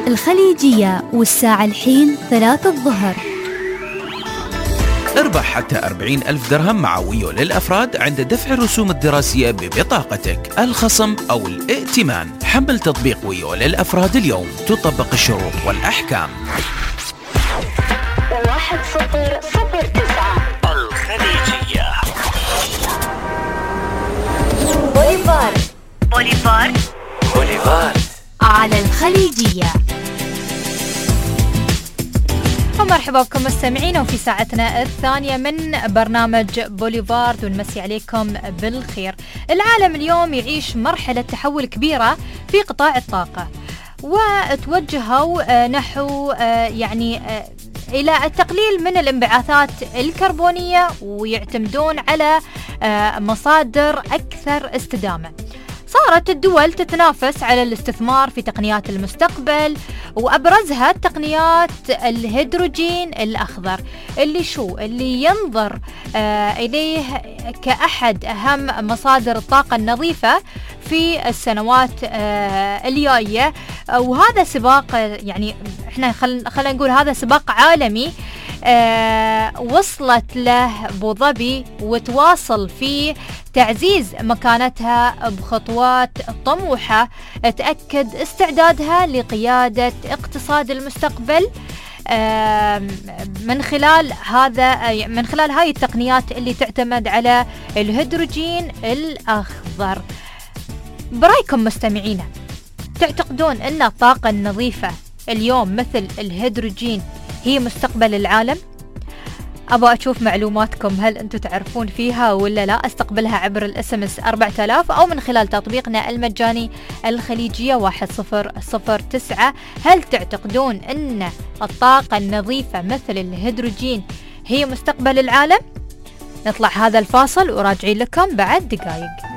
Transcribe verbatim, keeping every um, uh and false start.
الخليجية، والساعة الحين ثلاثة الظهر. اربح حتى أربعين ألف درهم مع ويو للأفراد عند دفع الرسوم الدراسية ببطاقتك، الخصم أو الائتمان. حمل تطبيق ويو للأفراد اليوم، تطبق الشروط والأحكام. واحد صفر صفر تسعة الخليجية. بوليفار بوليفار بوليفار على الخليجية. ومرحبا بكم مستمعين وفي ساعتنا الثانية من برنامج بوليفارد، ونمسي عليكم بالخير. العالم اليوم يعيش مرحلة تحول كبيرة في قطاع الطاقة، وتوجهوا نحو يعني إلى التقليل من الانبعاثات الكربونية، ويعتمدون على مصادر أكثر استدامة. صارت الدول تتنافس على الاستثمار في تقنيات المستقبل، وأبرزها تقنيات الهيدروجين الأخضر، اللي شو اللي ينظر آه إليه كأحد أهم مصادر الطاقة النظيفة في السنوات آه الجاية. وهذا سباق، يعني احنا خل خلينا نقول هذا سباق عالمي آه وصلت له أبو ظبي، وتواصل في تعزيز مكانتها بخطوات طموحة تأكد استعدادها لقيادة اقتصاد المستقبل آه من خلال هذا من خلال هاي التقنيات اللي تعتمد على الهيدروجين الأخضر. برأيكم مستمعينا، تعتقدون أن الطاقة النظيفة اليوم مثل الهيدروجين هي مستقبل العالم؟ أبغى أشوف معلوماتكم، هل أنتم تعرفون فيها ولا لا؟ استقبلها عبر الاس ام اس أربعة آلاف أو من خلال تطبيقنا المجاني الخليجية واحد صفر صفر تسعة. هل تعتقدون أن الطاقة النظيفة مثل الهيدروجين هي مستقبل العالم؟ نطلع هذا الفاصل وراجعين لكم بعد دقائق.